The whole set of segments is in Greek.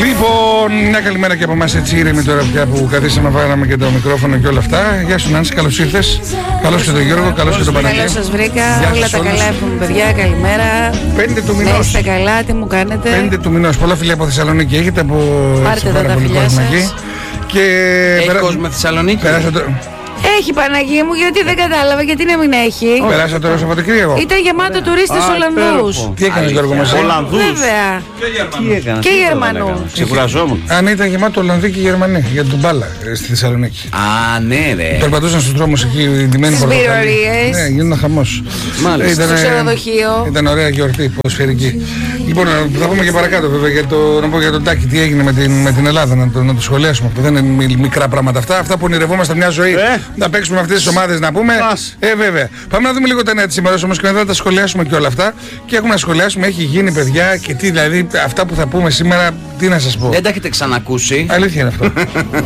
Λοιπόν, μια καλημέρα και από εμάς, έτσι ήρεμη τώρα πια που καθίσαμε, βάλαμε και το μικρόφωνο και όλα αυτά. Γεια σου Νάνση, καλώς ήρθες. Καλώς και τον Γιώργο, καλώς και τον Παναγιώτη. Καλώς σας βρήκα, όλα τα καλά εύχομαι παιδιά, καλημέρα. 5 του μηνός. Να είστε καλά, τι μου κάνετε. 5 του μηνός, πολλά φιλιά από Θεσσαλονίκη έχετε, από πάρτε εδώ τα φιλιά σας. Και έχει κόσμο Θεσσαλονίκη. Έχει Παναγία μου, γιατί δεν κατάλαβα, γιατί να μην έχει. Περάσα τώρα Σαββατοκύριακο. Ήταν γεμάτο τουρίστες Ολλανδούς. Τι έκανες Γιώργο μας? Ολλανδούς. Βέβαια. Και Γερμανούς. Ξεκουραζόμουν. Αν ήταν γεμάτο Ολλανδοί και Γερμανοί για τον μπάλα στη Θεσσαλονίκη. Α, ναι, ρε. Περπατούσαν στους δρόμους εκεί, ντυμένοι Στις πυρορίες. Ναι, γίνονταν χαμός. Μάλιστα. Στο ξενοδοχείο. Ήταν ωραία γιορτή, ποδοσφαιρική. Λοιπόν, θα πούμε και παρακάτω βέβαια να πω για τον Τάκη τι έγινε με την Ελλάδα, να το σχολιάσουμε. Δεν είναι μικρά πράγματα αυτά. Αυτά που ονειρευόμαστε μια ζωή. Να παίξουμε αυτές τις ομάδες να πούμε. Βέβαια. Πάμε να δούμε λίγο τα νέα της ημέρας όμως και μετά τα σχολιάσουμε και όλα αυτά. Και έχουμε να σχολιάσουμε, έχει γίνει παιδιά και τι, δηλαδή αυτά που θα πούμε σήμερα, τι να σας πω. Δεν τα έχετε ξανακούσει. Αλήθεια είναι αυτό.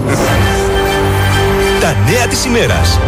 Τα νέα της ημέρας.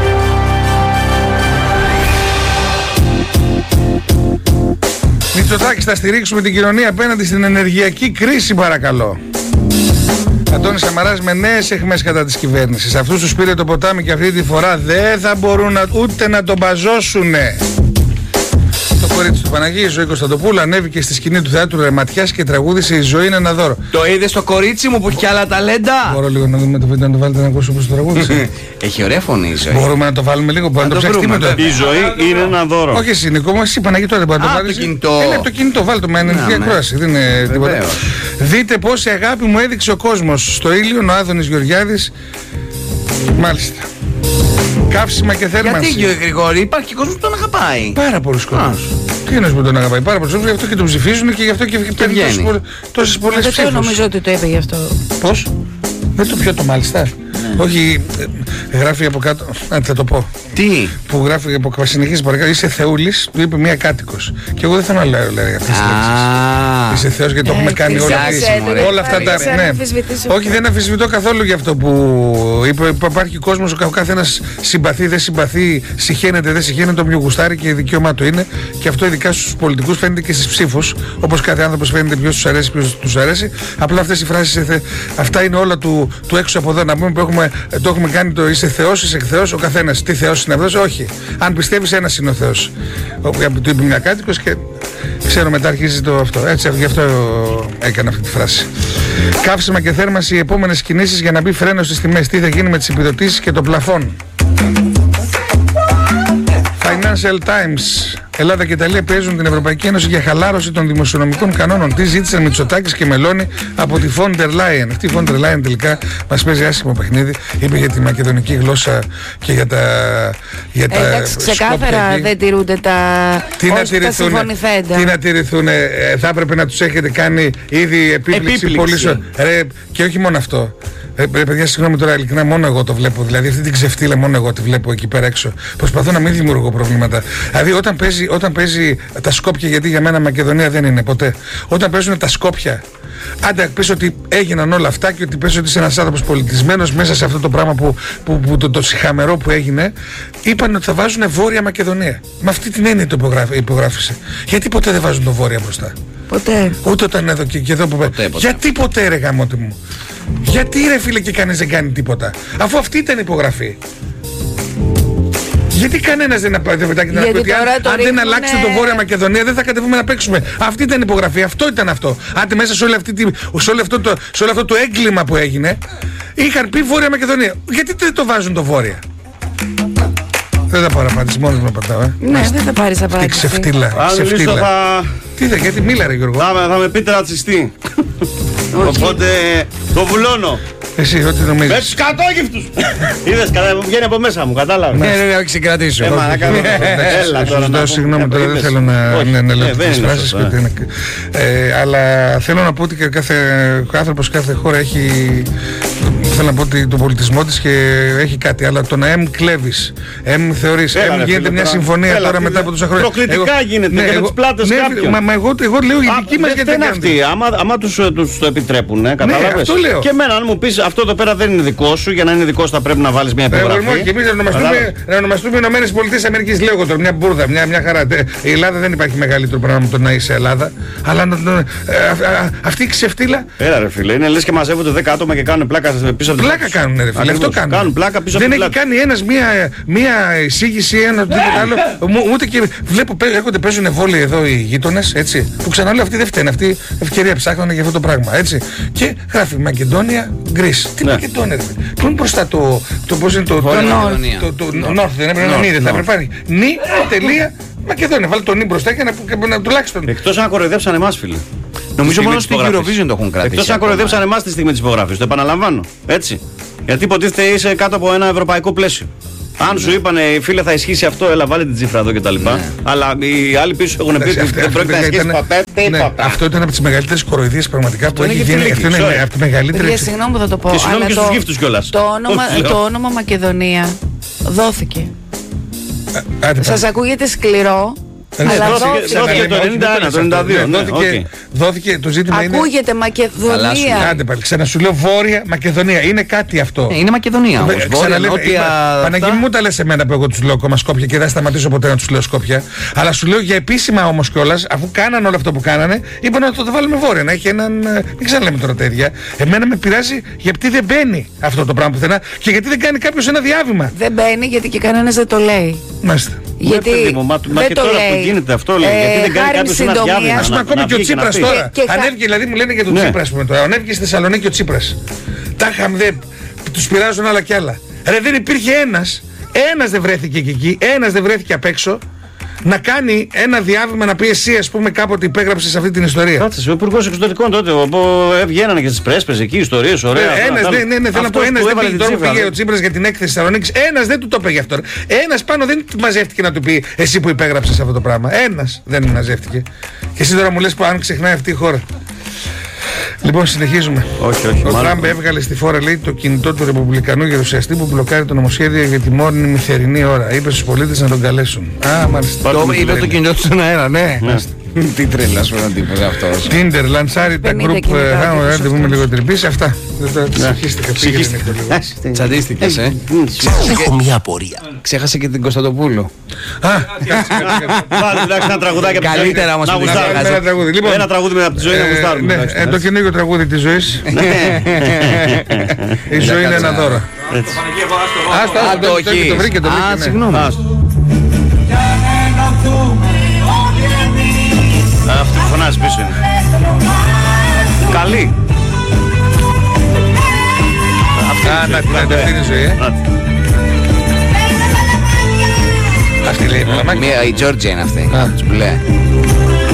Μητσοτάκης, θα στηρίξουμε την κοινωνία απέναντι στην ενεργειακή κρίση, παρακαλώ. Αντώνης Σαμαράς με νέες αιχμές κατά της κυβέρνησης. Αυτούς τους πήρε το ποτάμι και αυτή τη φορά δεν θα μπορούν ούτε να τον μπαζώσουνε. Το κορίτσι του Παναγίου, η Ζωή Κωνσταντοπούλου, ανέβηκε στη σκηνή του θεάτρου Ρεματιάς και τραγούδισε «Η ζωή είναι ένα δώρο». Το είδες το κορίτσι μου που έχει άλλα ταλέντα? Μπορώ λίγο να δούμε το βίντεο να το βάλετε να ακούσω πώς το τραγούδισε? Έχει ωραία φωνή η Ζωή. Μπορούμε να το βάλουμε λίγο, μπορούμε να το ψάξουμε το. Η ζωή είναι ένα δώρο. Όχι εσύ Νικό μου, εσύ Παναγίου τώρα δεν μπορεί να το βάλεις. Το κινητό. Το κινητό, βάλτε το με ανενεργία ακρόαση, δεν είναι τίποτα. Δείτε πόση αγάπη μου έδειξε ο κόσμος. Στο Ήλιον ο Άδωνης Γεωργιάδης. Μάλιστα. Καύσιμα και θέρμανση. Γιατί Γρηγόρη, υπάρχει κόσμος που τον αγαπάει. Πάρα πολλούς κόσμους. Τι εννοείς που τον αγαπάει? Πάρα πολλούς κόσμους, γι' αυτό και τον ψηφίζουν και γι' αυτό και παίρνει τόσες πολλές ψήφους. Δεν νομίζω ότι το είπε γι' αυτό. Πώς? Δεν το πιω το μάλιστα. Όχι, γράφει από κάτω. Θα το πω. Τι? Που γράφει από συνεχίζει παρακάτω. Είσαι Θεούλης, του είπε μία κάτοικος. Και εγώ δεν θέλω να λέω αυτές τις λέξεις. Είσαι Θεός γιατί το έχουμε κάνει όλα αυτά τα. Ναι. Όχι, δεν αμφισβητώ καθόλου για αυτό που είπε. Υπάρχει κόσμος, ο καθένας συμπαθεί, δεν συμπαθεί, συχαίνεται, δεν συχαίνεται, το πιο γουστάρει και δικαίωμά του είναι. Και αυτό ειδικά στους πολιτικούς φαίνεται και στις ψήφους. Όπως κάθε άνθρωπος φαίνεται ποιος τους αρέσει, ποιος τους αρέσει. Απλά αυτές οι φράσεις, αυτά είναι όλα του έξω από εδώ να πούμε που το έχουμε κάνει το είσαι Θεός, είσαι Θεός, ο καθένας. Τι Θεός είναι αυτός? Όχι. Αν πιστεύεις, ένας είναι ο Θεός. Του είπε μια κάτοικος και ξέρω μετά αρχίζει το αυτό. Έτσι, γι' αυτό έκανε αυτή τη φράση. Καύσιμα και θέρμανση, οι επόμενες κινήσεις για να μπει φρένο στις τιμές. Τι θα γίνει με τις επιδοτήσεις και το πλαφόν. Financial Times. Ελλάδα και Ιταλία πιέζουν την Ευρωπαϊκή Ένωση για χαλάρωση των δημοσιονομικών κανόνων. Τι ζήτησαν Μητσοτάκης και Μελώνη από τη Φόντερ Λάιεν. Αυτή η Φόντερ Λάιεν τελικά μας παίζει άσχημο παιχνίδι. Είπε για τη μακεδονική γλώσσα και για τα. Εντάξει, ξεκάθαρα δεν τηρούνται τα συμφωνηθέντα. Τι να τηρηθούν, θα έπρεπε να τους έχετε κάνει ήδη επίπληξη. Πολύ και όχι μόνο αυτό. Παιδιά, συγγνώμη τώρα, ειλικρινά μόνο εγώ το βλέπω. Δηλαδή, αυτή την ξεφτύλα μόνο εγώ τη βλέπω εκεί πέρα έξω. Προσπαθώ να μην δημιουργώ προβλήματα. Δηλαδή, όταν παίζει τα Σκόπια, γιατί για μένα Μακεδονία δεν είναι ποτέ. Όταν παίζουν τα Σκόπια, άντε πες ότι έγιναν όλα αυτά και ότι πες ότι είσαι ένας άνθρωπος πολιτισμένος μέσα σε αυτό το πράγμα το σιχαμερό που έγινε, είπαν ότι θα βάζουν Βόρεια Μακεδονία. Με αυτή την έννοια το υπογράφησε. Γιατί ποτέ δεν βάζουν το Βόρεια μπροστά? Ποτέ. Ούτε όταν εδώ και εδώ που ποτέ. Γιατί ποτέ ρε γαμώτη μου? Γιατί ρε φίλε και κανείς δεν κάνει τίποτα? Αφού αυτή ήταν η υπογραφή. Γιατί κανένας δεν απαντάει να πει ότι αν δεν αλλάξει το Βόρεια Μακεδονία δεν θα κατεβούμε να παίξουμε? Αυτή ήταν η υπογραφή, αυτό ήταν αυτό. Άντε μέσα σε όλο αυτό το έγκλημα που έγινε είχαν πει Βόρεια Μακεδονία. Γιατί δεν το βάζουν το Βόρεια? Δεν θα πάρω απάντηση, μόνος μου απαντάω. Ναι, δεν θα πάρεις απάντηση. Τι ξεφτύλα. Τι θα, γιατί μίλα ρε Γιώργο. Θα με πείτε ρατσιστή. Οπότε το βουλώνω. Εσύ, ό,τι νομίζεις. Με τους κατόγυφτους. Είδες, βγαίνει από μέσα μου, κατάλαβες. Ναι, όχι συγκρατήσω. Έλα τώρα να πω. Συγγνώμη, τώρα δεν θέλω να λέω τις φράσεις. Αλλά θέλω να πω ότι κάθε άνθρωπος, κάθε χώρα έχει... θέλω να πω ότι τον πολιτισμό της και έχει κάτι. Αλλά το να κλέβεις, θεωρείς, γίνεται μια συμφωνία τώρα μετά από τόσα χρόνια. Προκλητικά γίνεται και με τις πλάτες κάποιων. Μα εγώ λέω οι δικοί μας γιατί δεν είναι αυτοί. Άμα τους το επιτρέπουν, κατάλαβες. Και εμένα, αν μου πεις αυτό εδώ πέρα δεν είναι δικό σου, για να είναι δικό σου θα πρέπει να βάλεις μια υπογραφή. Και εμείς να ονομαστούμε Ηνωμένες Πολιτείες Αμερικής, λέω εγώ τώρα, μια μπουρδα, μια χαρά. Η Ελλάδα δεν υπάρχει μεγαλύτερο πράγμα από το να είσαι Ελλάδα. Αλλά αυτή η ξεφτύλα. Έλα ρε φίλε, είναι λες και μαζεύονται 10 άτομα και κάνουν πλάκα πίσω από την πλάκα κάνουν ρε φίλε, αυτό κάνουν. Κάνουν πλάκα πίσω από την πλάκα. Δεν έχει κάνει ένας μια εισήγηση, ένα τίποτα άλλο. Ούτε και βλέπω έρχονται παίζουν εμβόλια εδώ οι γείτονες, έτσι. Που ξαναλέω αυτοί δεν φταίνουν, αυτή ευκαιρία ψάχνανε για αυτό το πράγμα, έτσι. Και γράφει Μακεδόνια, Γκρίς. Τι Μακεδόνια ρε φίλε. Πού είναι μπροστά το πώς είναι το North, δεν έπρεπε να είναι, θα έπρεπε να νη, τελεία, Μακεδόνια. Βάλει το νη μπροστά και να τουλάχιστον. Εκτός αν κοροϊδεύσαν εμάς φίλε. Νομίζω μόνο στην Eurovision το έχουν κρατήσει. Εκτός αν κοροϊδεύσαν εμάς τη στιγμή της υπογραφής, το επαναλαμβάνω. Έτσι. Γιατί υποτίθεται είσαι κάτω από ένα ευρωπαϊκό πλαίσιο. Αν σου είπανε φίλε θα ισχύσει αυτό, έλα βάλε την τσίφρα εδώ κτλ. Αλλά οι άλλοι πίσω έχουν πει ότι δεν πρόκειται να ισχύσει ποτέ τίποτα. Αυτό ήταν από τις μεγαλύτερες κοροϊδίες πραγματικά που έχει γίνει. Αυτό είναι από τη μεγαλύτερη. Συγγνώμη που θα το πω. Και συγγνώμη και στους γύφτους κιόλας. Το όνομα Μακεδονία δόθηκε. Σας ακούγεται σκληρό. Δόθηκε το 91, το 92. Δόθηκε, το ζήτημα είναι. Ακούγεται Μακεδονία. Άντε πάλι, ξανασου λέω Βόρεια Μακεδονία. Είναι κάτι αυτό. Είναι Μακεδονία όμως. Παναγί μου τα λες εμένα που εγώ τους λέω ακόμα Σκόπια και δεν σταματήσω ποτέ να τους λέω Σκόπια. Αλλά σου λέω για επίσημα όμως κιόλας, αφού κάνανε όλο αυτό που κάνανε, είπαν να το βάλουμε Βόρεια. Να έχει έναν. Μην ξαναλέμε τώρα τα ίδια. Εμένα με πειράζει γιατί δεν μπαίνει αυτό το πράγμα πουθενά και γιατί δεν κάνει κάποιος ένα διάβημα. Δεν μπαίνει γιατί και κανένας δεν το λέει. Μάλιστα. Γιατί μα και τώρα που γίνεται αυτό λέει, γιατί δεν κάνει κάποιος ένα διάβημα. Ας πούμε ακόμη και ο Τσίπρας τώρα. Ανέβηκε δηλαδή μου λένε για τον Τσίπρα πούμε τώρα. Ανέβηκε στη Θεσσαλονίκη ο Τσίπρας. Τάχαμ τους πειράζουν άλλα κι άλλα. Ρε δεν υπήρχε ένας δεν βρέθηκε και εκεί, ένας δεν βρέθηκε απ' έξω να κάνει ένα διάβημα να πει εσύ ας πούμε κάποτε υπέγραψες αυτή την ιστορία. Κάτσε, ο Υπουργός Εξωτερικών τότε βγαίνανε και στις πρέσπες εκεί, ιστορίες, ωραία. Ένας θέλω να πω, ένας δεν πήγε τώρα που πήγε ο Τσίπρας για την έκθεση Θεσσαλονίκης, ένας δεν του το είπε γι' αυτό. Ένας πάνω δεν μαζεύτηκε να του πει εσύ που υπέγραψες αυτό το πράγμα. Ένας δεν μαζεύτηκε. Και εσύ τώρα μου λες που αν ξεχνάει αυτή η χώρα. Λοιπόν, συνεχίζουμε. Όχι, ο Τραμπ έβγαλε στη φόρα, λέει, το κινητό του Ρεπουμπλικανού γερουσιαστή που μπλοκάρει το νομοσχέδιο για τη μόνιμη θερινή ώρα. Είπε στους πολίτες να τον καλέσουν. Α, μάλιστα. Είπε το κινητό του στον αέρα, ναι. Τι τρέλα σου να τύπος αυτός. Tinder, λανσάρει τα γκρουπ. Δεν πούμε λίγο τρυπήσει. Αυτά. Τσαντίστηκες, Έχω μια απορία. Ξέχασε και την Κωνσταντοπούλου. Πάλι εντάξει ένα τραγουδάκι από τη ζωή. Καλύτερα όμως που ένα τραγούδι από τη ζωή να γουστάρουμε. Το καινούργιο τραγούδι της ζωής. Η ζωή είναι ένα δώρο. Το βρήκε. Συγγνώμη. Αυτή που φωνάζει πίσω είναι. Καλή. Αυτή είναι η ζωή, Αυτή λέει η Τζόρτζια είναι αυτή. Που λέει.